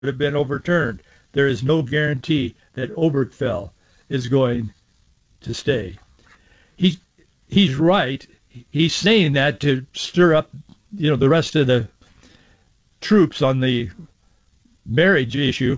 have been overturned. There is no guarantee that Obergefell is going to stay. He's right. He's saying that to stir up, the rest of the troops on the marriage issue.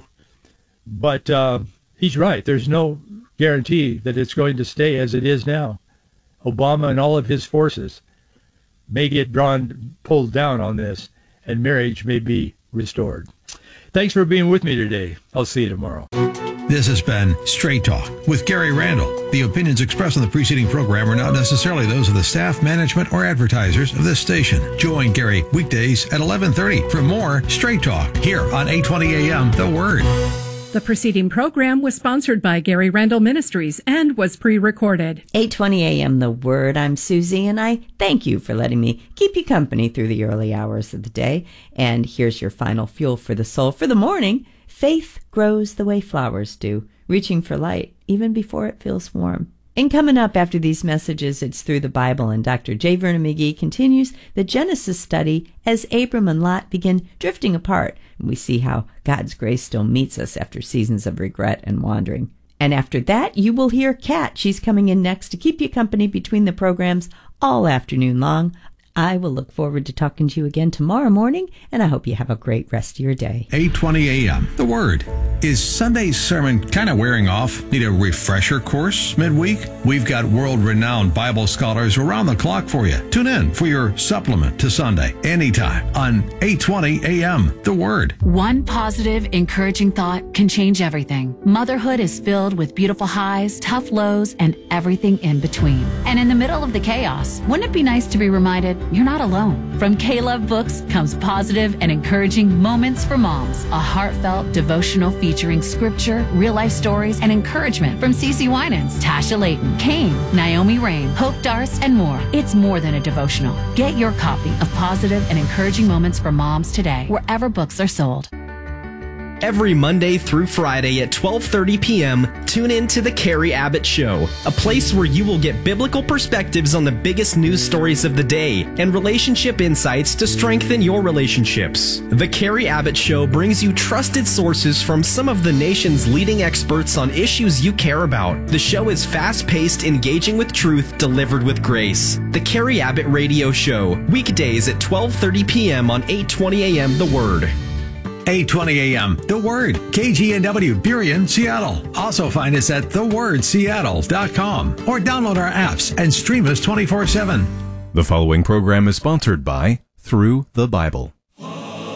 But he's right. There's no guarantee that it's going to stay as it is now. Obama and all of his forces may get pulled down on this, and marriage may be restored. Thanks for being with me today. I'll see you tomorrow. This has been Straight Talk with Gary Randall. The opinions expressed on the preceding program are not necessarily those of the staff, management, or advertisers of this station. Join Gary weekdays at 11:30 for more Straight Talk here on 820 AM The Word. The preceding program was sponsored by Gary Randall Ministries and was pre-recorded. 820 AM The Word. I'm Susie, and I thank you for letting me keep you company through the early hours of the day. And here's your final fuel for the soul for the morning. Faith grows the way flowers do, reaching for light even before it feels warm. And coming up after these messages, it's Through the Bible, and Dr. J. Vernon McGee continues the Genesis study as Abram and Lot begin drifting apart, and we see how God's grace still meets us after seasons of regret and wandering. And after that, you will hear Kat. She's coming in next to keep you company between the programs all afternoon long. I will look forward to talking to you again tomorrow morning, and I hope you have a great rest of your day. 820 AM The Word. Is Sunday's sermon kind of wearing off? Need a refresher course midweek? We've got world-renowned Bible scholars around the clock for you. Tune in for your supplement to Sunday anytime on 820 AM The Word. One positive, encouraging thought can change everything. Motherhood is filled with beautiful highs, tough lows, and everything in between. And in the middle of the chaos, wouldn't it be nice to be reminded you're not alone? From K-Love Books comes positive and encouraging Moments for Moms, a heartfelt devotional featuring scripture, real-life stories, and encouragement from CeCe Winans, Tasha Layton, Kane, Naomi Rain, Hope Darst, and more. It's more than a devotional. Get your copy of Positive and Encouraging Moments for Moms today, wherever books are sold. Every Monday through Friday at 12:30 p.m., tune in to The Carrie Abbott Show, a place where you will get biblical perspectives on the biggest news stories of the day and relationship insights to strengthen your relationships. The Carrie Abbott Show brings you trusted sources from some of the nation's leading experts on issues you care about. The show is fast-paced, engaging with truth, delivered with grace. The Carrie Abbott Radio Show, weekdays at 12:30 p.m. on 820 AM The Word. 820 AM The Word. KGNW Burien, Seattle. Also find us at thewordseattle.com or download our apps and stream us 24/7. The following program is sponsored by Through the Bible.